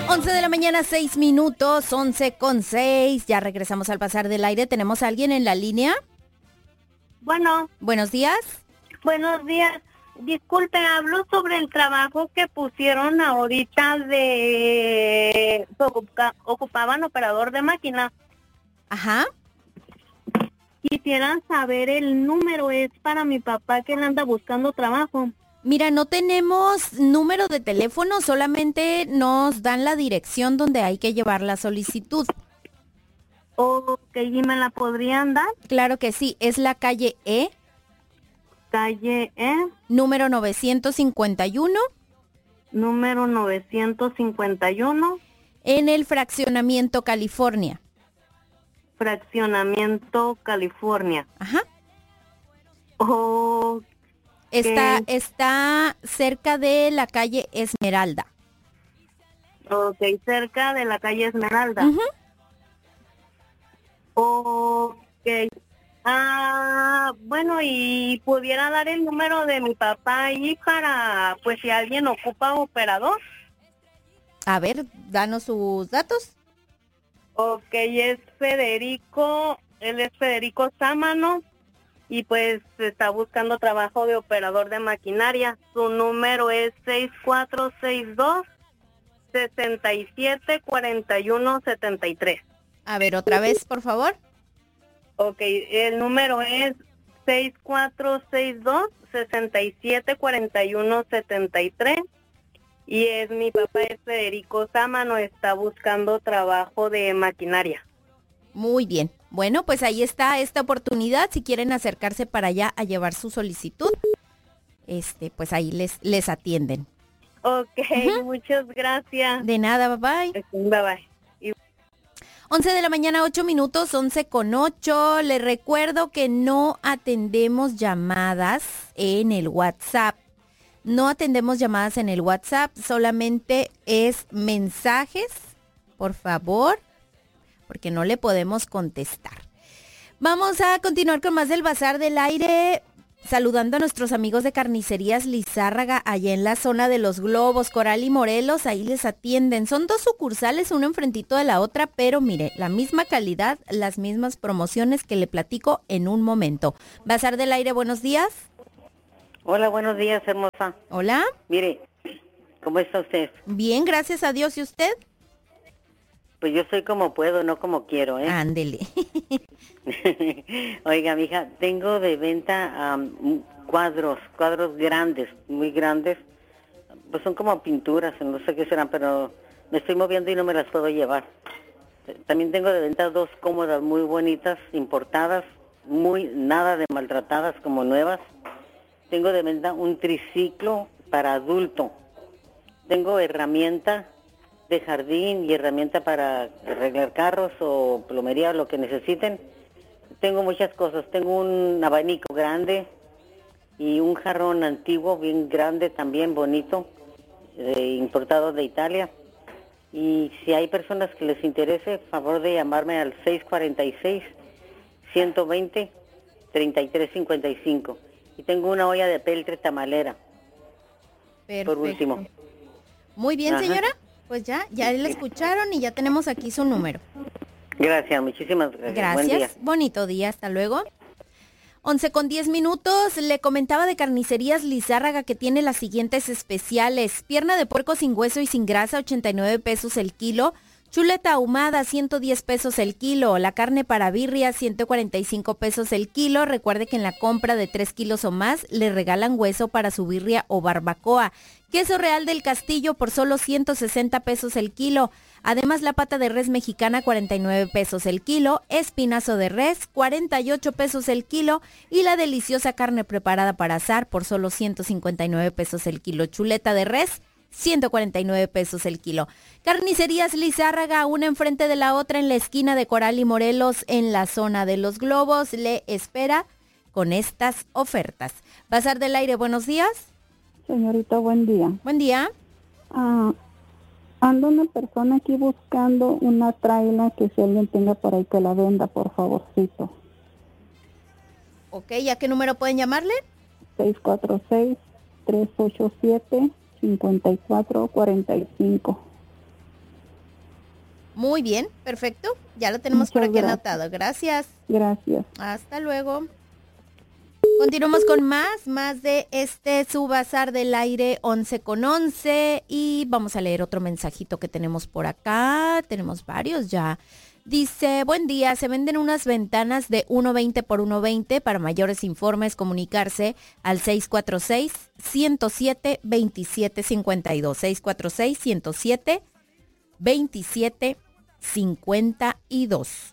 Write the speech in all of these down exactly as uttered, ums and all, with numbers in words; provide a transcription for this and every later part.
once de la mañana, seis minutos, once con seis. Ya regresamos al pasar del aire. ¿Tenemos a alguien en la línea? Bueno. Buenos días. Buenos días. Disculpe, hablo sobre el trabajo que pusieron ahorita de... Ocupaban operador de máquina. Ajá. Quisiera saber el número, es para mi papá que él anda buscando trabajo. Mira, no tenemos número de teléfono, solamente nos dan la dirección donde hay que llevar la solicitud. Ok, ¿y me la podrían dar? Claro que sí, es la calle E. Calle E. Número novecientos cincuenta y uno. Número novecientos cincuenta y uno. En el Fraccionamiento California. Fraccionamiento California. Ajá. Ok. Está, está cerca de la calle Esmeralda. Ok, cerca de la calle Esmeralda. Uh-huh. Ok. Ah, bueno, y pudiera dar el número de mi papá ahí para, pues, si alguien ocupa operador. A ver, danos sus datos. Ok, es Federico, él es Federico Sámano. Y pues está buscando trabajo de operador de maquinaria. Su número es seis cuatro seis dos, seis siete cuatro uno siete tres. A ver, otra vez, por favor. Ok, el número es seis cuatro seis dos, seis siete cuatro uno siete tres. Y es mi papá, es Federico Sámano, está buscando trabajo de maquinaria. Muy bien. Bueno, pues ahí está esta oportunidad. Si quieren acercarse para allá a llevar su solicitud, este, pues ahí les, les atienden. Ok, uh-huh. Muchas gracias. De nada, bye bye. Bye bye. Y... once de la mañana, ocho minutos, once con ocho. Les recuerdo que no atendemos llamadas en el WhatsApp. No atendemos llamadas en el WhatsApp, solamente es mensajes, por favor, porque no le podemos contestar. Vamos a continuar con más del Bazar del Aire, saludando a nuestros amigos de Carnicerías Lizárraga, allá en la zona de Los Globos, Coral y Morelos, ahí les atienden. Son dos sucursales, una enfrentito de la otra, pero mire, la misma calidad, las mismas promociones que le platico en un momento. Bazar del Aire, buenos días. Hola, buenos días, hermosa. Hola. Mire, ¿cómo está usted? Bien, gracias a Dios. ¿Y usted? Pues yo soy como puedo, no como quiero, ¿eh? Ándele. Oiga, mija, tengo de venta um, cuadros, cuadros grandes, muy grandes. Pues son como pinturas, no sé qué serán, pero me estoy moviendo y no me las puedo llevar. También tengo de venta dos cómodas muy bonitas, importadas, muy nada de maltratadas, como nuevas. Tengo de venta un triciclo para adulto. Tengo herramienta de jardín y herramienta para arreglar carros o plomería o lo que necesiten. Tengo muchas cosas. Tengo un abanico grande y un jarrón antiguo bien grande también, bonito, eh, importado de Italia. Y si hay personas que les interese, favor de llamarme al seis cuatro seis, uno dos cero, tres tres cinco cinco. Y tengo una olla de peltre tamalera. Perfecto. Por último. Muy bien, Ajá. Señora. Pues ya, ya le escucharon y ya tenemos aquí su número. Gracias, muchísimas gracias. Gracias. Buen día. Bonito día, hasta luego. once con diez minutos, le comentaba de Carnicerías Lizárraga que tiene las siguientes especiales. Pierna de puerco sin hueso y sin grasa, ochenta y nueve pesos el kilo. Chuleta ahumada, ciento diez pesos el kilo. La carne para birria, ciento cuarenta y cinco pesos el kilo. Recuerde que en la compra de tres kilos o más le regalan hueso para su birria o barbacoa. Queso Real del Castillo por solo ciento sesenta pesos el kilo. Además, la pata de res mexicana, cuarenta y nueve pesos el kilo. Espinazo de res, cuarenta y ocho pesos el kilo. Y la deliciosa carne preparada para asar por solo ciento cincuenta y nueve pesos el kilo. Chuleta de res, ciento cuarenta y nueve pesos el kilo. Carnicerías Lizárraga, una enfrente de la otra en la esquina de Coral y Morelos, en la zona de Los Globos, le espera con estas ofertas. Bazar del Aire, buenos días. Señorita, buen día. Buen día. Ah, ando una persona aquí buscando una traila que si alguien tenga por ahí que la venda, por favorcito. Ok, ¿a qué número pueden llamarle? seis cuatro seis, tres ocho siete, cinco cuatro cuatro cinco. Muy bien, perfecto. Ya lo tenemos Muchas por aquí gracias. anotado. Gracias. Gracias. Hasta luego. Continuamos con más, más de este su bazar del aire once con once y vamos a leer otro mensajito que tenemos por acá. Tenemos varios ya. Dice, buen día, se venden unas ventanas de uno veinte por uno veinte. Para mayores informes, comunicarse al seis cuatro seis, uno cero siete, dos siete cinco dos. seis cuatro seis, uno cero siete, dos siete cinco dos.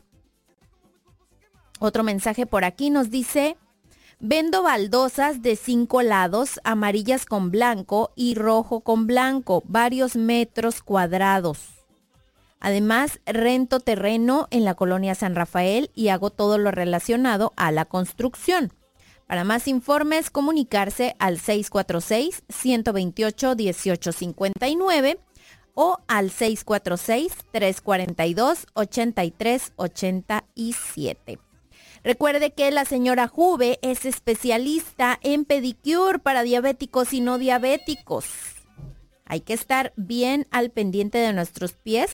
Otro mensaje por aquí nos dice, vendo baldosas de cinco lados, amarillas con blanco y rojo con blanco, varios metros cuadrados. Además, rento terreno en la colonia San Rafael y hago todo lo relacionado a la construcción. Para más informes, comunicarse al seis cuatro seis, uno dos ocho, uno ocho cinco nueve o al seis cuatro seis, tres cuatro dos, ocho tres ocho siete. Recuerde que la señora Juve es especialista en pedicure para diabéticos y no diabéticos. Hay que estar bien al pendiente de nuestros pies.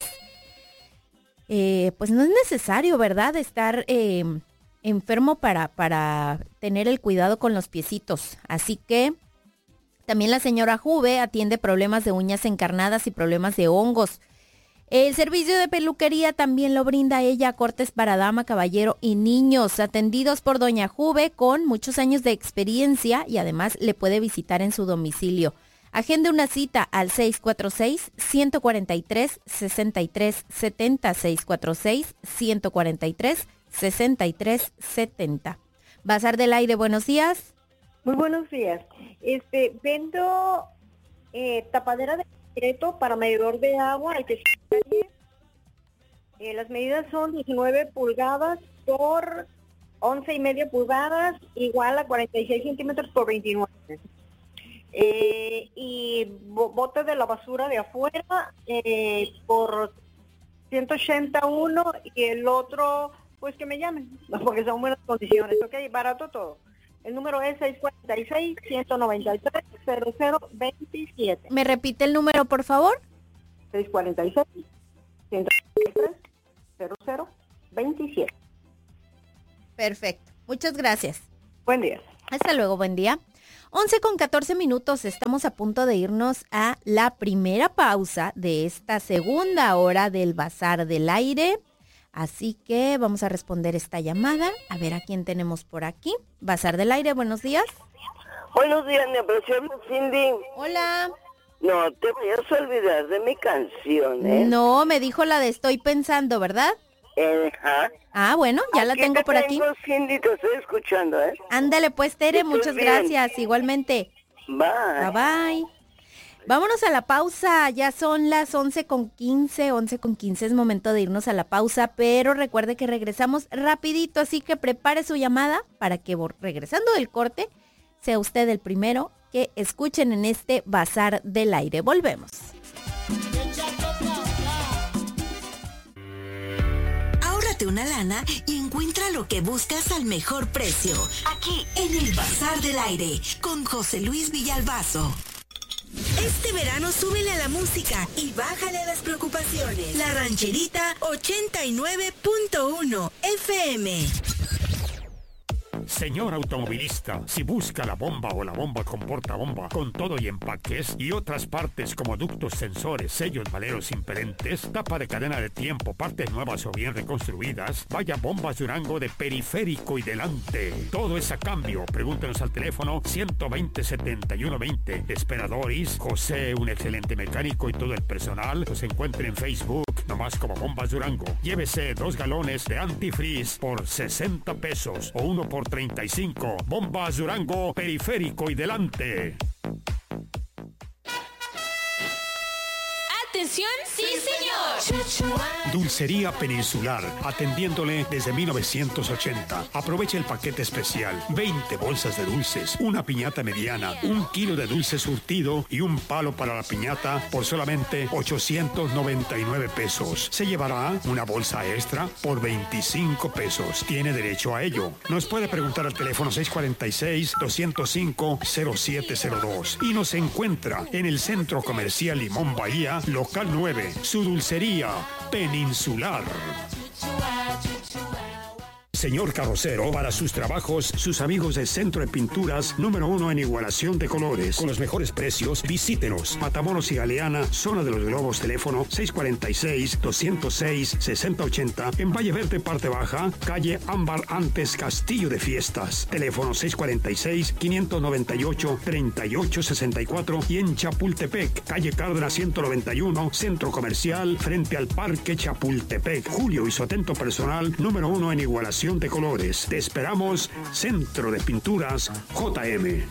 Eh, pues no es necesario, ¿verdad? Estar eh, enfermo para, para tener el cuidado con los piecitos. Así que también la señora Juve atiende problemas de uñas encarnadas y problemas de hongos. El servicio de peluquería también lo brinda ella, cortes para dama, caballero y niños, atendidos por doña Juve con muchos años de experiencia y además le puede visitar en su domicilio. Agende una cita al seis cuatro seis, uno cuatro tres, seis tres siete cero, seis cuatro seis, uno cuatro tres, seis tres siete cero. Bazar del Aire, buenos días. Muy buenos días. Este, vendo eh, tapadera de concreto para medidor de agua. Al que se calle. Eh, las medidas son diecinueve pulgadas por once y media pulgadas, igual a cuarenta y seis centímetros por veintinueve. Eh, y bote de la basura de afuera eh, por ciento ochenta y uno y el otro, pues que me llamen, porque son buenas condiciones, ok, barato todo. El número es seis cuatro seis, uno nueve tres, cero cero dos siete. ¿Me repite el número, por favor? seis cuatro seis, uno nueve tres, cero cero dos siete. Perfecto, muchas gracias. Buen día. Hasta luego, buen día. once con catorce minutos, estamos a punto de irnos a la primera pausa de esta segunda hora del Bazar del Aire. Así que vamos a responder esta llamada. A ver a quién tenemos por aquí. Bazar del Aire, buenos días. Buenos días, mi apreciable Cindy. Hola. No te vayas a olvidar de mi canción, ¿eh? No, me dijo la de Estoy Pensando, ¿verdad? Eh, ¿ah? Ah, bueno, ya la Aquí tengo te por aquí. tengo, Cindy, te estoy escuchando, ¿eh? Ándale pues, Tere, Que estés muchas bien. gracias. Igualmente. Bye. Bye bye. Vámonos a la pausa, ya son las once con quince, once con quince, es momento de irnos a la pausa, pero recuerde que regresamos rapidito, así que prepare su llamada para que regresando del corte sea usted el primero que escuchen en este Bazar del Aire. Volvemos. Ahórrate una lana y encuentra lo que buscas al mejor precio. Aquí en el Bazar del Aire con José Luis Villalbazo. Este verano súbele a la música y bájale a las preocupaciones. La Rancherita ochenta y nueve punto uno F M. Señor automovilista, si busca la bomba o la bomba con portabomba, con todo y empaques y otras partes como ductos, sensores, sellos, valeros impedentes, tapa de cadena de tiempo, partes nuevas o bien reconstruidas, vaya Bombas Durango de periférico y delante. Todo es a cambio. Pregúntenos al teléfono ciento veinte, setenta y uno veinte. Esperadores, José, un excelente mecánico y todo el personal los encuentren en Facebook, nomás como Bombas Durango. Llévese dos galones de antifreeze por sesenta pesos o uno por treinta y cinco. Bombas Durango, periférico y delante. ¡Atención! ¡Sí, señor! Dulcería Peninsular, atendiéndole desde mil novecientos ochenta. Aproveche el paquete especial. veinte bolsas de dulces, una piñata mediana, un kilo de dulce surtido y un palo para la piñata por solamente ochocientos noventa y nueve pesos. Se llevará una bolsa extra por veinticinco pesos. Tiene derecho a ello. Nos puede preguntar al teléfono seis cuatro seis, dos cero cinco, cero siete cero dos y nos encuentra en el Centro Comercial Limón Bahía, local nueve, su dulcería Peninsular. Señor carrocero, para sus trabajos, sus amigos de Centro de Pinturas, número uno en igualación de colores. Con los mejores precios, visítenos. Matamoros y Galeana, zona de los Globos, teléfono seis cuatro seis, dos cero seis, seis cero ocho cero. En Valle Verde, parte baja, calle Ámbar antes Castillo de Fiestas. Teléfono seis cuatro seis, cinco nueve ocho, tres ocho seis cuatro. Y en Chapultepec, calle Cárdenas ciento noventa y uno, Centro Comercial, frente al Parque Chapultepec. Julio y su atento personal, número uno en igualación de colores. Te esperamos, Centro de Pinturas J M.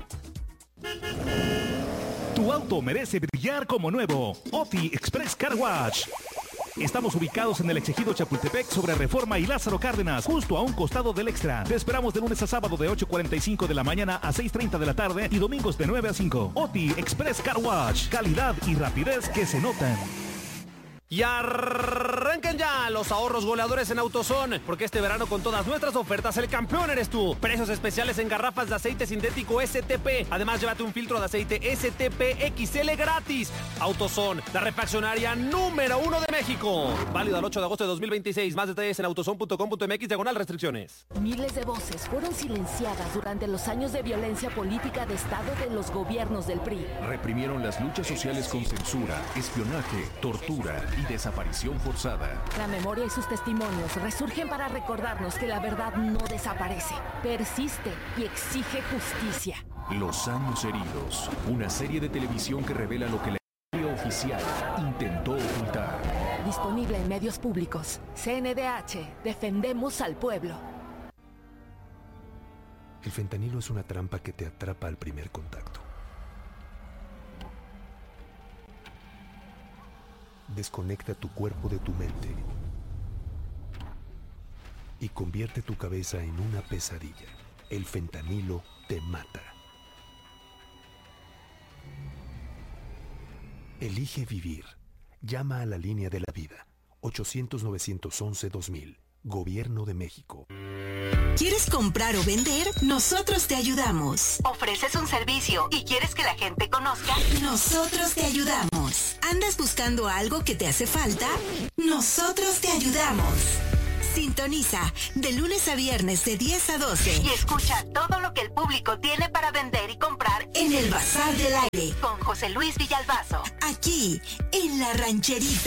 Tu auto merece brillar como nuevo. Oti Express Car Wash. Estamos ubicados en el Ejido Chapultepec sobre Reforma y Lázaro Cárdenas, justo a un costado del Extra. Te esperamos de lunes a sábado de ocho cuarenta y cinco de la mañana a seis treinta de la tarde y domingos de nueve a cinco. Oti Express Car Wash. Calidad y rapidez que se notan. Y arranquen ya los ahorros goleadores en AutoZone, porque este verano con todas nuestras ofertas el campeón eres tú. Precios especiales en garrafas de aceite sintético S T P. Además, llévate un filtro de aceite S T P X L gratis. AutoZone, la refaccionaria número uno de México. Válido al ocho de agosto de dos mil veintiséis. Más detalles en autozone punto com punto m x diagonal restricciones. Miles de voces fueron silenciadas durante los años de violencia política de Estado de los gobiernos del P R I. Reprimieron las luchas sociales con censura, espionaje, tortura y desaparición forzada. La memoria y sus testimonios resurgen para recordarnos que la verdad no desaparece, persiste y exige justicia. Los años heridos, una serie de televisión que revela lo que la historia oficial intentó ocultar. Disponible en medios públicos. C N D H, defendemos al pueblo. El fentanilo es una trampa que te atrapa al primer contacto. Desconecta tu cuerpo de tu mente y convierte tu cabeza en una pesadilla. El fentanilo te mata. Elige vivir. Llama a la línea de la vida. ochocientos, novecientos once, dos mil. Gobierno de México. ¿Quieres comprar o vender? Nosotros te ayudamos. ¿Ofreces un servicio y quieres que la gente conozca? Nosotros te ayudamos. ¿Andas buscando algo que te hace falta? Nosotros te ayudamos. Sintoniza de lunes a viernes de diez a doce y escucha todo lo que el público tiene para vender y comprar en el Bazar del Aire con José Luis Villalbazo. Aquí, en La Rancherita.